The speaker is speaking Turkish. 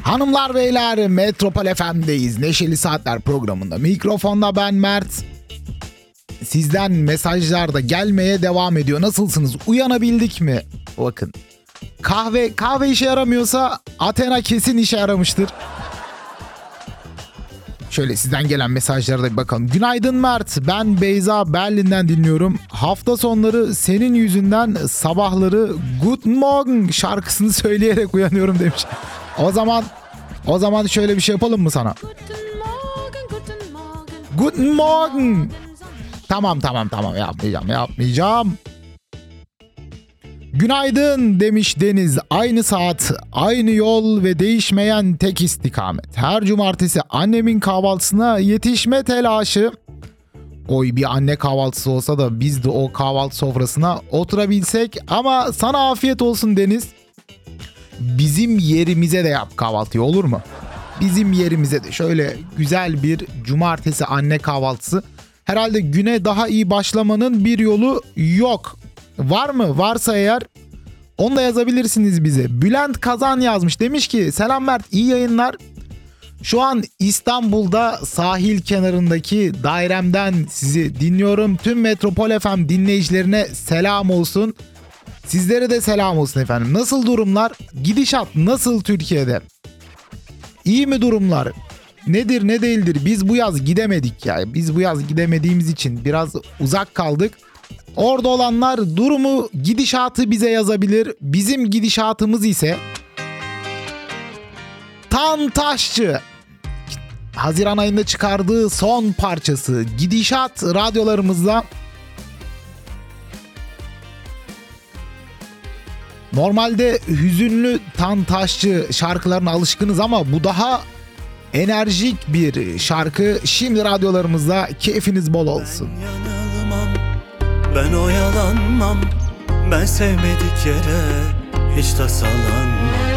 Hanımlar beyler, Metropol FM'deyiz. Neşeli Saatler programında. Mikrofonda ben Mert. Sizden mesajlar da gelmeye devam ediyor. Nasılsınız? Uyanabildik mi? Bakın. Kahve işe yaramıyorsa Athena kesin işe yaramıştır. Şöyle sizden gelen mesajlara da bir bakalım. Günaydın Mert. Ben Beyza, Berlin'den dinliyorum. Hafta sonları senin yüzünden sabahları Guten Morgen şarkısını söyleyerek uyanıyorum demiş. O zaman şöyle bir şey yapalım mı sana? Guten Morgen. Tamam yapmayacağım. Günaydın demiş Deniz. Aynı saat, aynı yol ve değişmeyen tek istikamet. Her cumartesi annemin kahvaltısına yetişme telaşı. Oy, bir anne kahvaltısı olsa da biz de o kahvaltı sofrasına oturabilsek. Ama sana afiyet olsun Deniz. Bizim yerimize de yap kahvaltıyı, olur mu? Bizim yerimize de şöyle güzel bir cumartesi anne kahvaltısı. Herhalde güne daha iyi başlamanın bir yolu yok. Var mı? Varsa eğer onu da yazabilirsiniz bize. Bülent Kazan yazmış. Demiş ki selam Mert, iyi yayınlar. Şu an İstanbul'da sahil kenarındaki dairemden sizi dinliyorum. Tüm Metropol FM dinleyicilerine selam olsun. Sizlere de selam olsun efendim. Nasıl durumlar? Gidişat nasıl Türkiye'de? İyi mi durumlar? Nedir ne değildir? Biz bu yaz gidemedik ya. Biz bu yaz gidemediğimiz için biraz uzak kaldık. Orada olanlar durumu, gidişatı bize yazabilir. Bizim gidişatımız ise Tantaşçı. Haziran ayında çıkardığı son parçası. Gidişat radyolarımızda. Normalde hüzünlü Tantaşçı şarkılarına alışkınız ama bu daha enerjik bir şarkı. Şimdi radyolarımızda, keyfiniz bol olsun. Ben oyalanmam, ben sevmedik yere hiç tasalanmam.